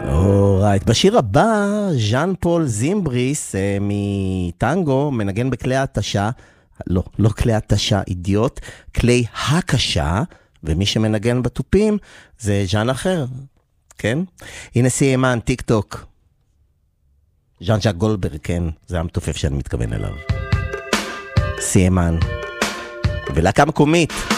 אורייט, בשיר הבא, ז'אן פול זימבריס מטנגו, מנגן בכלי התשה, לא כלי התשה, אידיוט, כלי הקשה, ומי שמנגן בטופים זה ז'אן אחר, כן? הנה סיימן, טיק טוק. ז'אן ז'ק גולדברג, כן, זה המתופף שאני מתכוון אליו. סיימן. ולהקה מקומית.